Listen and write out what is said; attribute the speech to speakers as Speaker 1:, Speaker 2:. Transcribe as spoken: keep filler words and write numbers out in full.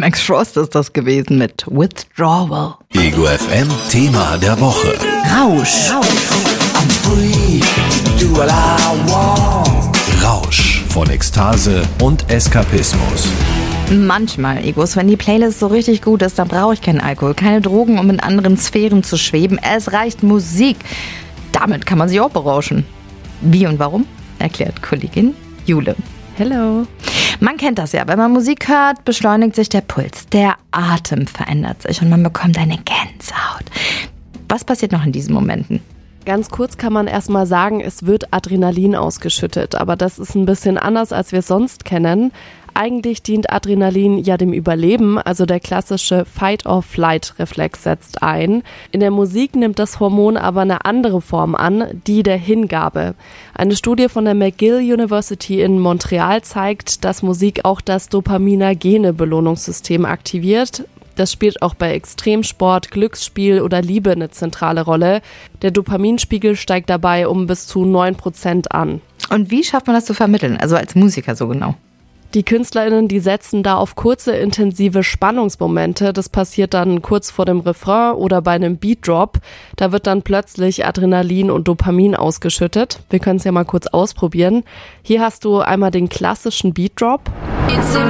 Speaker 1: Max Frost ist das gewesen mit Withdrawal.
Speaker 2: Ego F M Thema der Woche.
Speaker 1: Rausch.
Speaker 2: Rausch von Ekstase und Eskapismus.
Speaker 1: Manchmal, Egos, wenn die Playlist so richtig gut ist, dann brauche ich keinen Alkohol, keine Drogen, um in anderen Sphären zu schweben. Es reicht Musik. Damit kann man sich auch berauschen. Wie und warum? Erklärt Kollegin Jule.
Speaker 3: Hello.
Speaker 1: Man kennt das ja, wenn man Musik hört, beschleunigt sich der Puls, der Atem verändert sich und man bekommt eine Gänsehaut. Was passiert noch in diesen Momenten?
Speaker 3: Ganz kurz kann man erstmal sagen, es wird Adrenalin ausgeschüttet, aber das ist ein bisschen anders, als wir es sonst kennen. Eigentlich dient Adrenalin ja dem Überleben, also der klassische Fight-or-Flight-Reflex setzt ein. In der Musik nimmt das Hormon aber eine andere Form an, die der Hingabe. Eine Studie von der McGill University in Montreal zeigt, dass Musik auch das dopaminogene Belohnungssystem aktiviert. Das spielt auch bei Extremsport, Glücksspiel oder Liebe eine zentrale Rolle. Der Dopaminspiegel steigt dabei um bis zu neun Prozent an.
Speaker 1: Und wie schafft man das zu vermitteln, also als Musiker so genau?
Speaker 3: Die KünstlerInnen, die setzen da auf kurze, intensive Spannungsmomente. Das passiert dann kurz vor dem Refrain oder bei einem Beatdrop. Da wird dann plötzlich Adrenalin und Dopamin ausgeschüttet. Wir können es ja mal kurz ausprobieren. Hier hast du einmal den klassischen Beatdrop.
Speaker 4: It's a